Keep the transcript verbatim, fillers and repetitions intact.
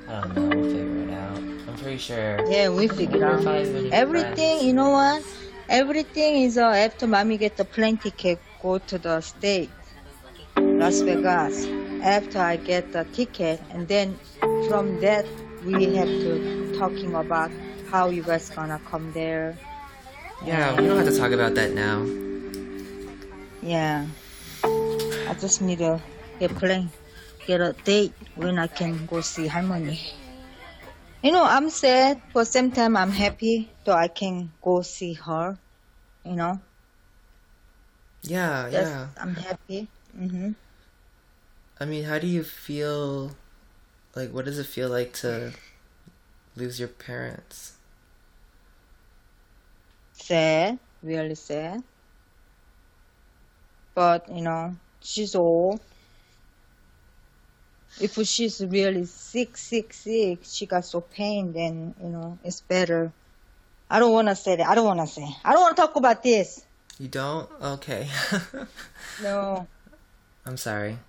I don't know. We'll figure it out. I'm pretty sure. Yeah, we figure We're out. five minute Everything, friends. you know what? Everything is uh, after mommy get the plane ticket, go to the state, Las Vegas. After I get the ticket, and then from that we have to talking about how you guys gonna come there. Yeah, we don't have to talk about that now. Yeah, I just need to get plane, get a date when I can go see Harmony. You know, I'm sad, but same time I'm happy that I can go see her. You know. Yeah, Yes, yeah. I'm happy. Mhm. I mean, how do you feel? Like, what does it feel like to lose your parents? Sad, really sad. But you know, she's old. If she's really sick, sick, sick, she got so pain, then you know it's better. I don't wanna say that. I don't wanna say. I don't wanna talk about this. You don't? Okay. No. I'm sorry.